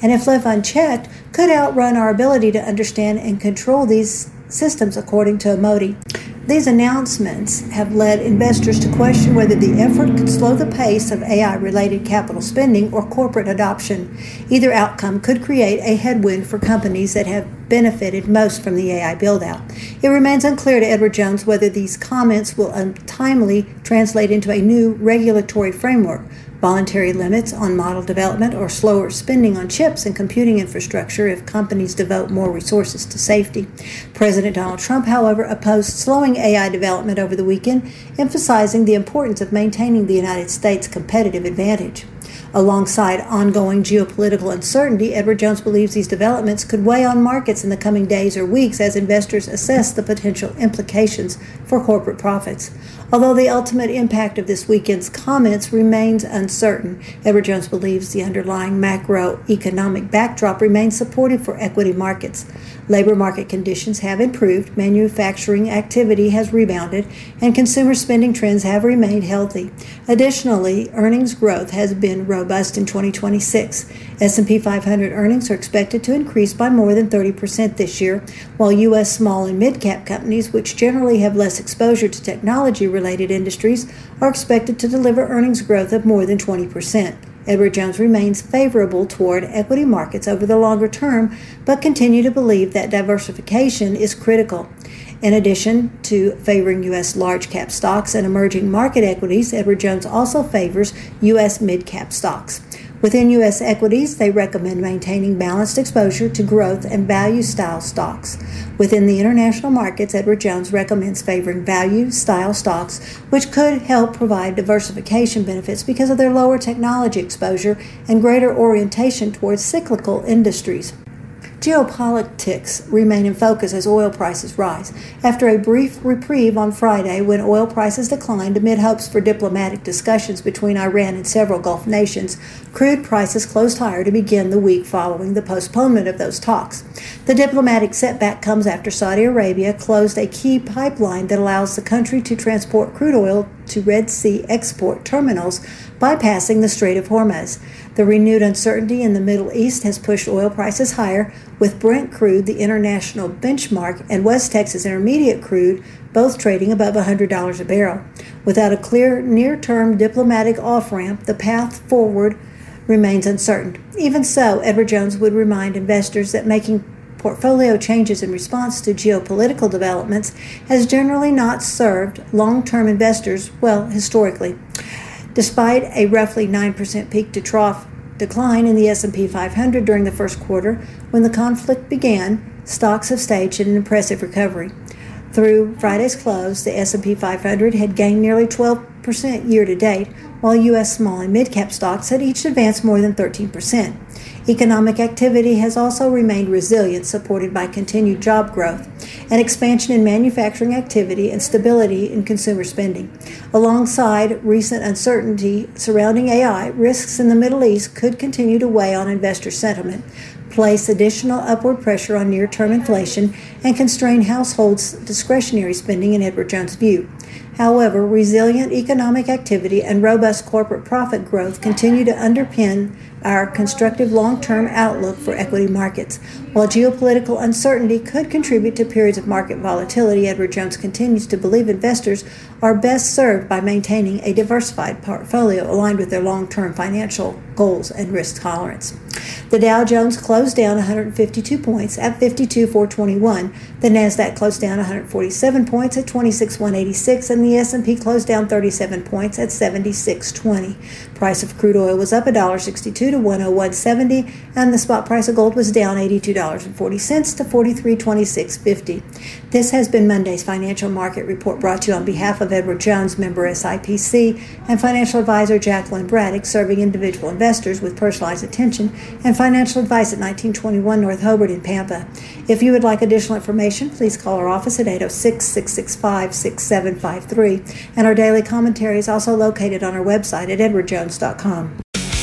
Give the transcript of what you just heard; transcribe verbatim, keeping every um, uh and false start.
and if left unchecked, could outrun our ability to understand and control these systems, according to Amodi. These announcements have led investors to question whether the effort could slow the pace of A I-related capital spending or corporate adoption. Either outcome could create a headwind for companies that have benefited most from the A I build-out. It remains unclear to Edward Jones whether these comments will untimely translate into a new regulatory framework, voluntary limits on model development, or slower spending on chips and computing infrastructure if companies devote more resources to safety. President Donald Trump, however, opposed slowing A I development over the weekend, emphasizing the importance of maintaining the United States' competitive advantage. Alongside ongoing geopolitical uncertainty, Edward Jones believes these developments could weigh on markets in the coming days or weeks as investors assess the potential implications for corporate profits. Although the ultimate impact of this weekend's comments remains uncertain, Edward Jones believes the underlying macroeconomic backdrop remains supportive for equity markets. Labor market conditions have improved, manufacturing activity has rebounded, and consumer spending trends have remained healthy. Additionally, earnings growth has been robust in twenty twenty-six. S and P five hundred earnings are expected to increase by more than thirty percent this year, while U S small and mid-cap companies, which generally have less exposure to technology-related industries, are expected to deliver earnings growth of more than twenty percent. Edward Jones remains favorable toward equity markets over the longer term, but continue to believe that diversification is critical. In addition to favoring U S large-cap stocks and emerging market equities, Edward Jones also favors U S mid-cap stocks. Within U S equities, they recommend maintaining balanced exposure to growth and value-style stocks. Within the international markets, Edward Jones recommends favoring value-style stocks, which could help provide diversification benefits because of their lower technology exposure and greater orientation towards cyclical industries. Geopolitics remain in focus as oil prices rise. After a brief reprieve on Friday when oil prices declined amid hopes for diplomatic discussions between Iran and several Gulf nations, crude prices closed higher to begin the week following the postponement of those talks. The diplomatic setback comes after Saudi Arabia closed a key pipeline that allows the country to transport crude oil to Red Sea export terminals, bypassing the Strait of Hormuz. The renewed uncertainty in the Middle East has pushed oil prices higher, with Brent crude, the international benchmark, and West Texas Intermediate crude both trading above one hundred dollars a barrel. Without a clear near-term diplomatic off-ramp, the path forward remains uncertain. Even so, Edward Jones would remind investors that making portfolio changes in response to geopolitical developments has generally not served long-term investors well historically. Despite a roughly nine percent peak-to-trough decline in the S and P five hundred during the first quarter, when the conflict began, stocks have staged an impressive recovery. Through Friday's close, the S and P five hundred had gained nearly twelve percent year-to-date, while U S small and mid-cap stocks had each advanced more than thirteen percent. Economic activity has also remained resilient, supported by continued job growth, an expansion in manufacturing activity, and stability in consumer spending. Alongside recent uncertainty surrounding A I, risks in the Middle East could continue to weigh on investor sentiment, place additional upward pressure on near-term inflation, and constrain households' discretionary spending in Edward Jones' view. However, resilient economic activity and robust corporate profit growth continue to underpin our constructive long-term outlook for equity markets. While geopolitical uncertainty could contribute to periods of market volatility, Edward Jones continues to believe investors are best served by maintaining a diversified portfolio aligned with their long-term financial goals and risk tolerance. The Dow Jones closed down one hundred fifty-two points at fifty-two thousand four hundred twenty-one. The Nasdaq closed down one hundred forty-seven points at twenty-six thousand one hundred eighty-six, and the S and P closed down thirty-seven points at seventy-six thousand twenty. Price of crude oil was up one dollar sixty-two to one oh one seventy, and the spot price of gold was down eighty-two dollars and forty cents to forty-three twenty-six fifty. This has been Monday's Financial Market Report, brought to you on behalf of Edward Jones, member S I P C, and financial advisor Jacqueline Braddock, serving individual investors with personalized attention and financial advice at nineteen twenty-one North Hobart in Pampa. If you would like additional information, please call our office at eight oh six, six six five, six seven five three, and our daily commentary is also located on our website at edward jones dot com.